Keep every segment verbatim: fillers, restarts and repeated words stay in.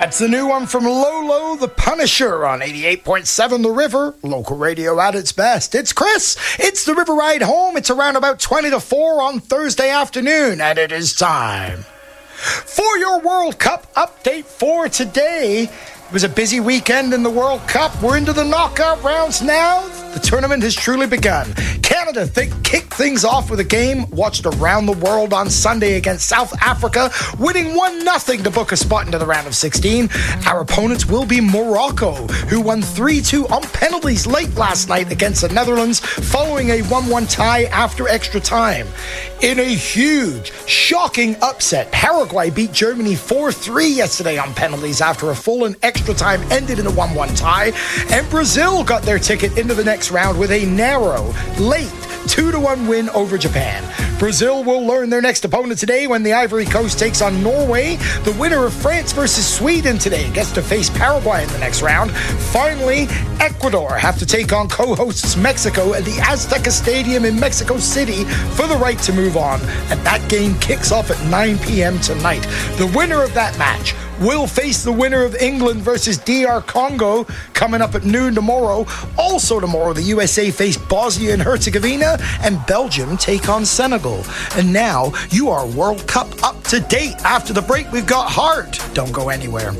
That's the new one from Lolo the Punisher on eighty-eight point seven The River, local radio at its best. It's Chris. It's the River Ride Home. It's around about twenty to four on Thursday afternoon, and it is time for your World Cup update for today. It was a busy weekend in the World Cup. We're into the knockout rounds now. The tournament has truly begun. Canada th- kicked things off with a game watched around the world on Sunday against South Africa, winning one nothing to book a spot into the round of sixteen. Our opponents will be Morocco, who won three two on penalties late last night against the Netherlands, following a one one tie after extra time. In a huge, shocking upset, Paraguay beat Germany four three yesterday on penalties after a full and extra time ended in a one one tie, and Brazil got their ticket into the next round with a narrow, late two to one win over Japan. Brazil will learn their next opponent today when the Ivory Coast takes on Norway. The winner of France versus Sweden today gets to face Paraguay in the next round. Finally, Ecuador have to take on co-hosts Mexico at the Azteca Stadium in Mexico City for the right to move on. And that game kicks off at nine p.m. tonight. The winner of that match will face the winner of England versus D R Congo coming up at noon tomorrow. Also tomorrow, the U S A face Bosnia and Herzegovina, and Belgium take on Senegal. And now, you are World Cup up to date. After the break, we've got Heart. Don't go anywhere.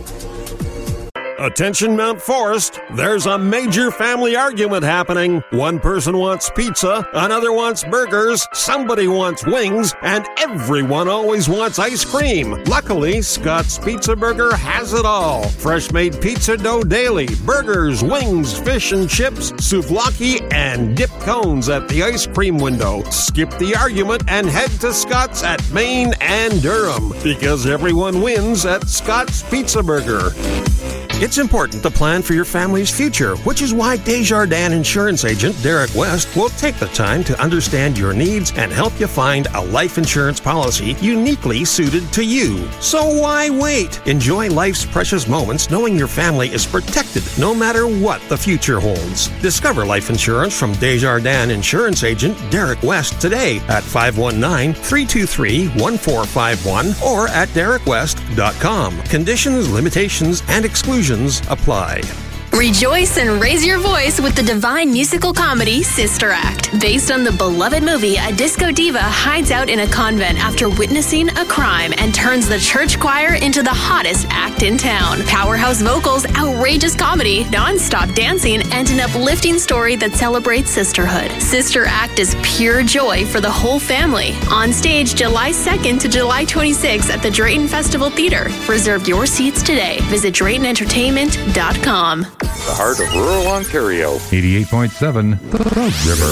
Attention Mount Forest, there's a major family argument happening. One person wants pizza, another wants burgers, somebody wants wings, and everyone always wants ice cream. Luckily, Scott's Pizza Burger has it all. Fresh-made pizza dough daily, burgers, wings, fish and chips, souvlaki, and dip cones at the ice cream window. Skip the argument and head to Scott's at Maine and Durham, because everyone wins at Scott's Pizza Burger. It's important to plan for your family's future, which is why Desjardins Insurance Agent Derek West will take the time to understand your needs and help you find a life insurance policy uniquely suited to you. So why wait? Enjoy life's precious moments knowing your family is protected no matter what the future holds. Discover life insurance from Desjardins Insurance Agent Derek West today at five one nine, three two three, one four five one or at derek west dot com. Conditions, limitations, and exclusions apply. Rejoice and raise your voice with the divine musical comedy Sister Act. Based on the beloved movie, a disco diva hides out in a convent after witnessing a crime and turns the church choir into the hottest act in town. Powerhouse vocals, outrageous comedy, non-stop dancing, and an uplifting story that celebrates sisterhood. Sister Act is pure joy for the whole family. On stage July second to July twenty-sixth at the Drayton Festival Theater. Reserve your seats today. Visit drayton entertainment dot com. The heart of rural Ontario. eighty-eight point seven The River.